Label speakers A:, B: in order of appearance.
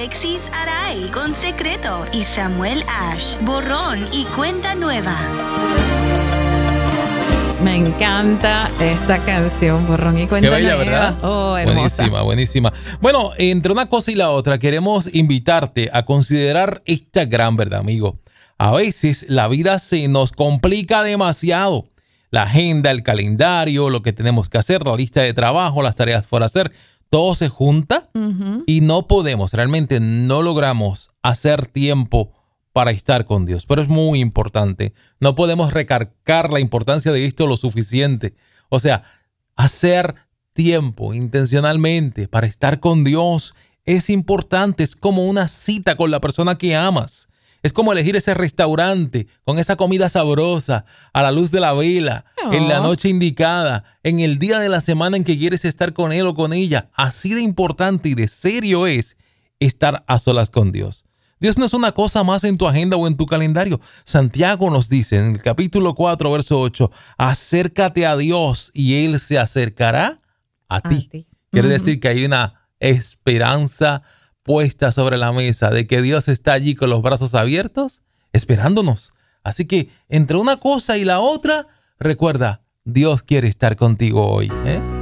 A: Alexis Aray con Secreto y Samuel Ash, Borrón y Cuenta Nueva.
B: Me encanta esta canción, Borrón y Cuenta
C: Nueva. Qué bella,
B: Nueva.
C: ¿verdad?
B: Oh, hermosa.
C: Buenísima, buenísima. Bueno, entre una cosa y la otra, queremos invitarte a considerar esta gran verdad, amigo. A veces la vida se nos complica demasiado. La agenda, el calendario, lo que tenemos que hacer, la lista de trabajo, las tareas por hacer, todo se junta y no podemos, realmente no logramos hacer tiempo para estar con Dios. Pero es muy importante. No podemos recargar la importancia de esto lo suficiente. O sea, hacer tiempo intencionalmente para estar con Dios es importante. Es como una cita con la persona que amas. Es como elegir ese restaurante con esa comida sabrosa a la luz de la vela, en la noche indicada, en el día de la semana en que quieres estar con él o con ella. Así de importante y de serio es estar a solas con Dios. Dios no es una cosa más en tu agenda o en tu calendario. Santiago nos dice en el capítulo 4, verso 8, acércate a Dios y Él se acercará a ti. Quiere decir que hay una esperanza puesta sobre la mesa de que Dios está allí con los brazos abiertos esperándonos. Así que entre una cosa y la otra, recuerda, Dios quiere estar contigo hoy, ¿eh?